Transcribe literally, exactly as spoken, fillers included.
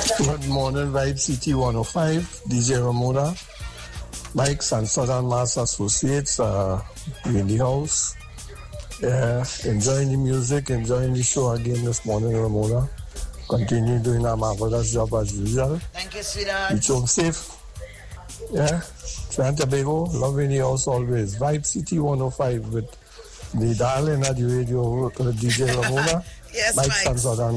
Good morning, Vibe City one oh five, D J Ramona, Mike and Southern Mass Associates, uh, in the house. Yeah, enjoying the music, enjoying the show again this morning, Ramona. Continue doing a marvelous job as usual. Thank you, sweetheart. Reach home safe. Yeah, Trinidad Tobago, loving the house always. Vibe City one oh five with the darling at the radio, uh, D J Ramona, yes, Mike Mike. and Southern